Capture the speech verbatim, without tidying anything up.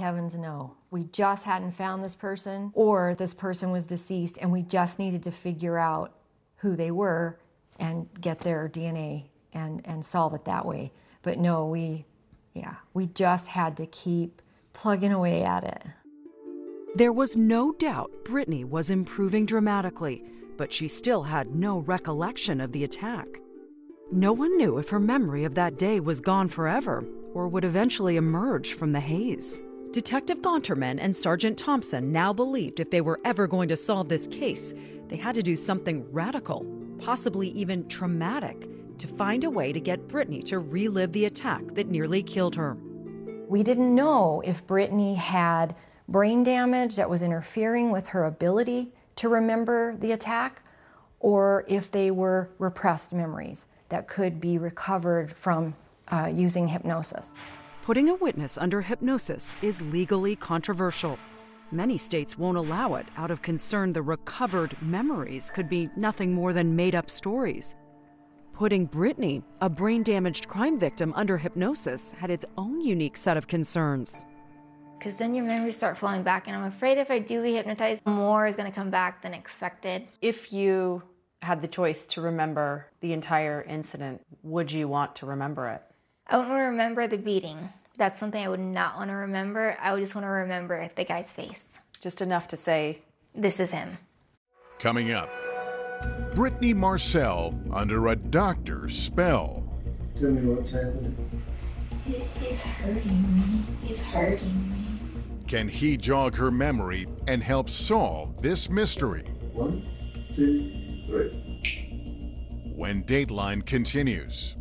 heavens, no. We just hadn't found this person, or this person was deceased, and we just needed to figure out who they were and get their D N A and, and solve it that way. But no, we, yeah, we just had to keep plugging away at it. There was no doubt Brittany was improving dramatically, but she still had no recollection of the attack. No one knew if her memory of that day was gone forever or would eventually emerge from the haze. Detective Gonterman and Sergeant Thompson now believed if they were ever going to solve this case, they had to do something radical, possibly even traumatic, to find a way to get Brittany to relive the attack that nearly killed her. We didn't know if Brittany had brain damage that was interfering with her ability to remember the attack, or if they were repressed memories that could be recovered from uh, using hypnosis. Putting a witness under hypnosis is legally controversial. Many states won't allow it out of concern the recovered memories could be nothing more than made-up stories. Putting Brittany, a brain-damaged crime victim, under hypnosis had its own unique set of concerns. Because then your memories start flowing back, and I'm afraid if I do be hypnotized, more is going to come back than expected. If you had the choice to remember the entire incident, would you want to remember it? I wouldn't want to remember the beating. That's something I would not want to remember. I would just want to remember the guy's face. Just enough to say, this is him. Coming up, Brittany Marcel under a doctor's spell. Tell me what's happening. He, he's hurting me. He's hurting me. Can he jog her memory and help solve this mystery? One, two, three. When Dateline continues.